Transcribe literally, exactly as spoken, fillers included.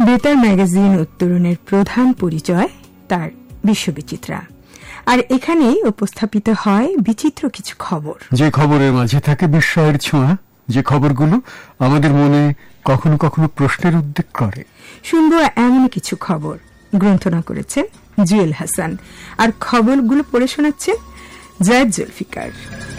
বেতার ম্যাগাজিন উত্তরণের প্রধান পরিচয় তার বিশ্ববিচিত্রা, আর এখানে উপস্থাপিত হয় বিচিত্র কিছু খবর, যে খবরের মাঝে থাকে বিস্ময়ের ছোঁয়া, যে খবরগুলো আমাদের মনে কখনো কখনো প্রশ্নের উদ্বেগ করে। শুনবো এমন কিছু খবর। গ্রন্থনা করেছেন জুয়েল হাসান, আর খবরগুলো পড়ে শোনাচ্ছেন জায়েদ জুলফিকার।